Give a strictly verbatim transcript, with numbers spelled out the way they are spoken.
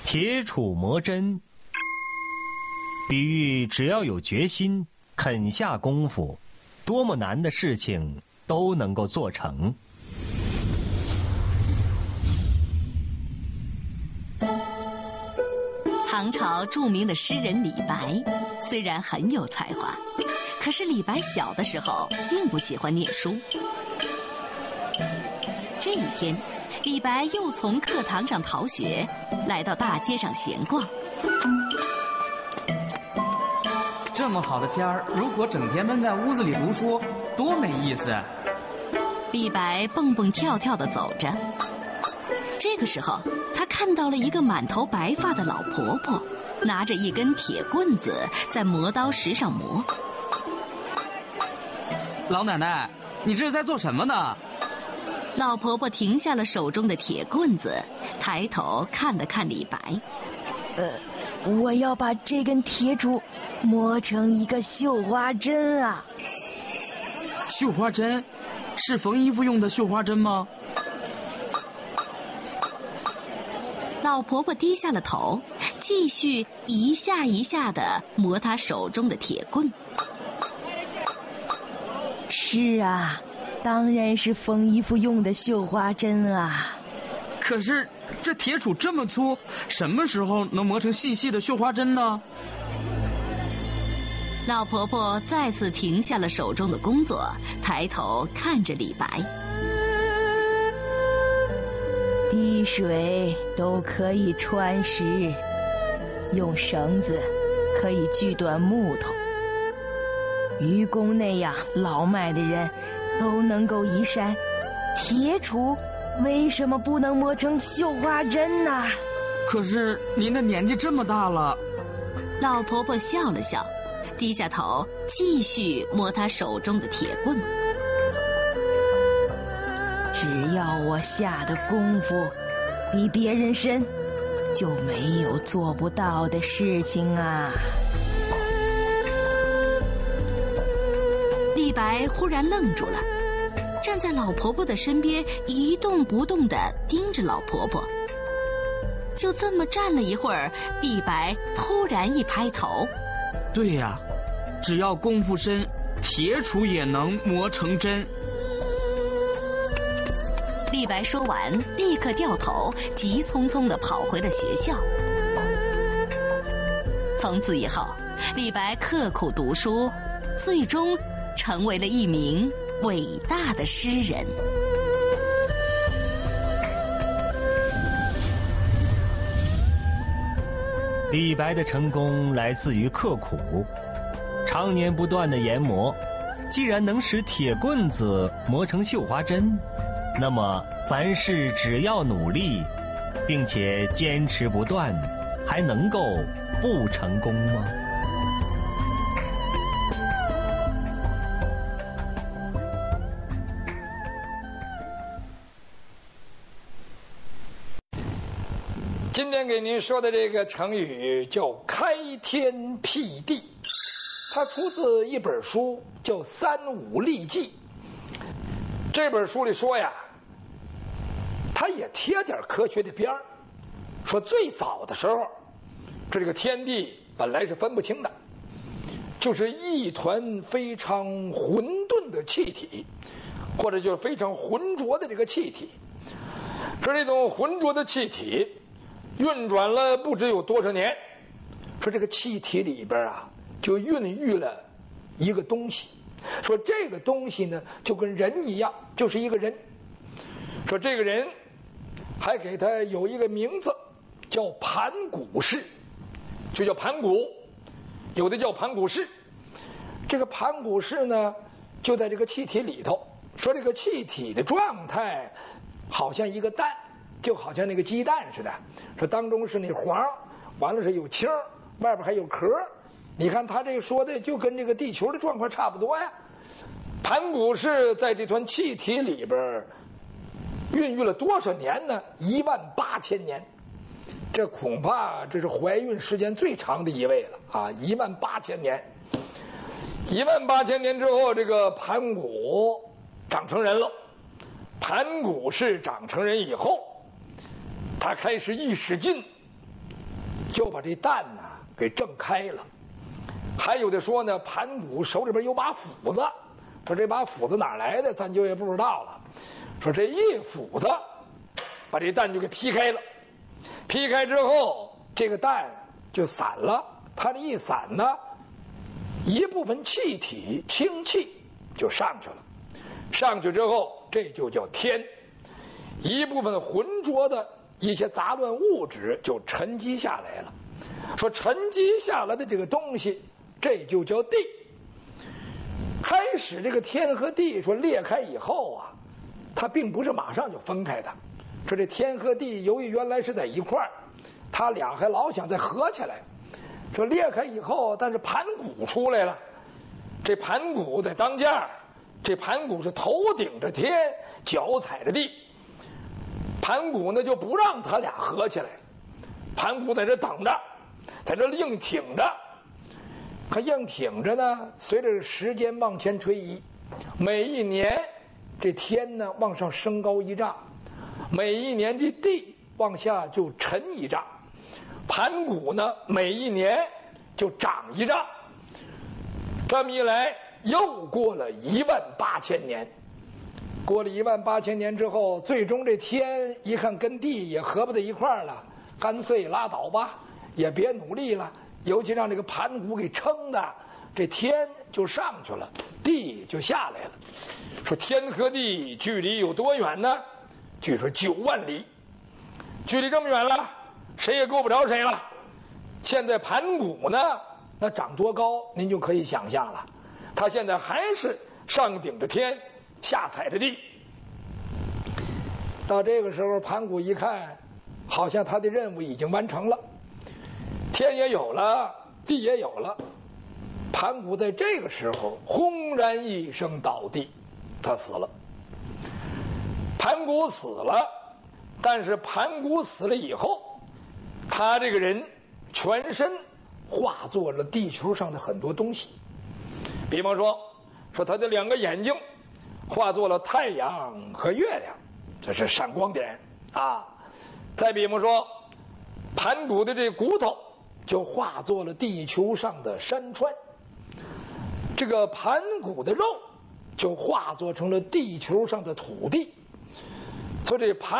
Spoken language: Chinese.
铁杵磨针，比喻只要有决心，肯下功夫，多么难的事情都能够做成。 唐朝著名的诗人李白，虽然很有才华，可是李白小的时候并不喜欢念书。这一天，李白又从课堂上逃学，来到大街上闲逛。 这么好的天儿，如果整天闷在屋子里读书，多没意思。 李白蹦蹦跳跳地走着。这个时候，他看到了一个满头白发的老婆婆，拿着一根铁棍子在磨刀石上磨。 老奶奶，你这是在做什么呢？ 老婆婆停下了手中的铁棍子，抬头看了看李白。 呃，我要把这根铁杵磨成一个绣花针啊！ 绣花针？是缝衣服用的绣花针吗？ 老婆婆低下了头，继续一下一下地磨她手中的铁棍。 是啊，当然是缝衣服用的绣花针啊。 可是这铁杵这么粗，什么时候能磨成细细的绣花针呢？ 老婆婆再次停下了手中的工作，抬头看着李白。 滴水都可以穿石，用绳子可以锯断木头。愚公那样老迈的人都能够移山，铁杵为什么不能磨成绣花针呢？ 可是您的年纪这么大了。 老婆婆笑了笑，低下头继续摸她手中的铁棍。 只要我下的功夫比别人深，就没有做不到的事情啊！ 李白忽然愣住了，站在老婆婆的身边，一动不动地盯着老婆婆。就这么站了一会儿，李白突然一拍头：“ 对呀，只要功夫深，铁杵也能磨成针。” 李白说完，立刻掉头，急匆匆地跑回了学校。从此以后，李白刻苦读书，最终成为了一名伟大的诗人。 李白的成功来自于刻苦，常年不断的研磨。既然能使铁棍子磨成绣花针，那么凡事只要努力，并且坚持不断，还能够不成功吗？ 今天给您说的这个成语叫开天辟地，它出自一本书叫《三五历记》。这本书里说呀，它也贴点科学的边儿，说最早的时候，这这个天地本来是分不清的，就是一团非常混沌的气体，或者就是非常浑浊的这个气体。说这种浑浊的气体运转了不知有多少年，说这个气体里边啊就孕育了一个东西，说这个东西呢就跟人一样，就是一个人。说这个人还给他有一个名字叫盘古氏，就叫盘古，有的叫盘古氏。这个盘古氏呢就在这个气体里头，说这个气体的状态好像一个蛋，就好像那个鸡蛋似的，说当中是那黄，完了是有青，外边还有壳。你看他这说的就跟这个地球的状况差不多呀。盘古氏在这团气体里边孕育了多少年呢？一万八千年，这恐怕这是怀孕时间最长的一位了啊！一万八千年，一万八千年之后，这个盘古长成人了。盘古氏长成人以后，他开始一使劲， 就把这蛋呢给挣开了。还有的说呢，盘古手里边有把斧子，说这把斧子哪来的，咱就也不知道了。说这一斧子把这蛋就给劈开了，劈开之后，这个蛋就散了。它这一散呢，一部分气体氢气就上去了，上去之后这就叫天。一部分浑浊的一些杂乱物质就沉积下来了。说沉积下来的这个东西，这就叫地。开始这个天和地说裂开以后啊，它并不是马上就分开的。说这天和地由于原来是在一块儿，它俩还老想再合起来。说裂开以后，但是盘古出来了。这盘古在当间，这盘古是头顶着天，脚踩着地。盘古呢就不让他俩合起来，盘古在这等着，在这硬挺着。可硬挺着呢，随着时间往前推移，每一年这天呢往上升高一丈，每一年的地往下就沉一丈，盘古呢每一年就长一丈。这么一来，又过了一万八千年。过了一万八千年之后，最终这天一看跟地也合不在一块儿了，干脆拉倒吧，也别努力了。尤其让这个盘古给撑的，这天就上去了，地就下来了。说天和地距离有多远呢？据说九万里，距离这么远了，谁也够不着谁了。现在盘古呢，那长多高，您就可以想象了。他现在还是上顶着天，下踩着地。到这个时候，盘古一看，好像他的任务已经完成了，天也有了，地也有了。盘古在这个时候轰然一声倒地，他死了。盘古死了，但是盘古死了以后，他这个人全身化作了地球上的很多东西。比方说，说他的两个眼睛化作了太阳和月亮，这是闪光点啊。再比方说，盘古的这骨头就化作了地球上的山川，这个盘古的肉就化作成了地球上的土地。所以这盘